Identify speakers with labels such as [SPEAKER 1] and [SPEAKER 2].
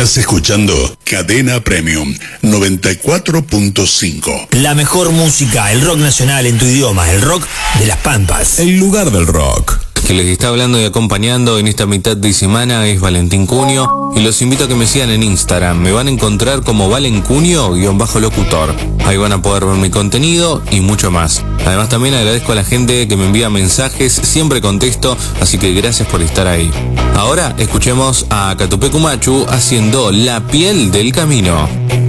[SPEAKER 1] Estás escuchando Cadena Premium 94.5.
[SPEAKER 2] La mejor música, el rock nacional en tu idioma, el rock de las Pampas.
[SPEAKER 1] El lugar del rock.
[SPEAKER 3] Que les está hablando y acompañando en esta mitad de semana es Valentín Cunio, y los invito a que me sigan en Instagram. Me van a encontrar como valencunio_locutor. Ahí van a poder ver mi contenido y mucho más. Además también agradezco a la gente que me envía mensajes, siempre contesto, así que gracias por estar ahí. Ahora escuchemos a Catupecu Machu haciendo La piel del camino.